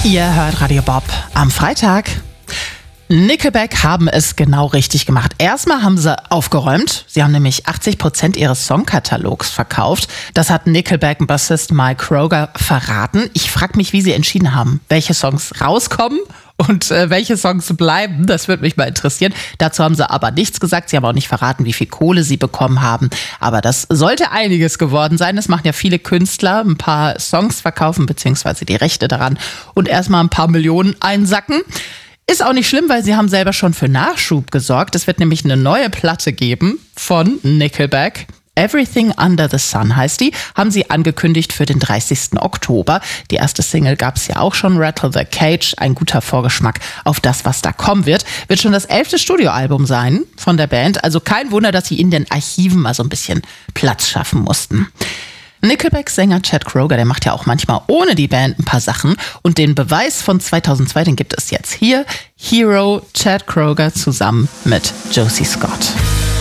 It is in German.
Ihr hört Radio Bob am Freitag. Nickelback haben es genau richtig gemacht. Erstmal haben sie aufgeräumt. Sie haben nämlich 80% ihres Songkatalogs verkauft. Das hat Nickelback-Bassist Mike Kroger verraten. Ich frage mich, wie sie entschieden haben, welche Songs rauskommen und welche Songs bleiben. Das würde mich mal interessieren. Dazu haben sie aber nichts gesagt. Sie haben auch nicht verraten, wie viel Kohle sie bekommen haben. Aber das sollte einiges geworden sein. Das machen ja viele Künstler. Ein paar Songs verkaufen, beziehungsweise die Rechte daran und erstmal ein paar Millionen einsacken. Ist auch nicht schlimm, weil sie haben selber schon für Nachschub gesorgt. Es wird nämlich eine neue Platte geben von Nickelback. Everything Under the Sun heißt die, haben sie angekündigt für den 30. Oktober. Die erste Single gab es ja auch schon, Rattle the Cage, ein guter Vorgeschmack auf das, was da kommen wird. Wird schon das 11. Studioalbum sein von der Band, also kein Wunder, dass sie in den Archiven mal so ein bisschen Platz schaffen mussten. Nickelback-Sänger Chad Kroger, der macht ja auch manchmal ohne die Band ein paar Sachen. Und den Beweis von 2002, den gibt es jetzt hier. Hero, Chad Kroger zusammen mit Josie Scott.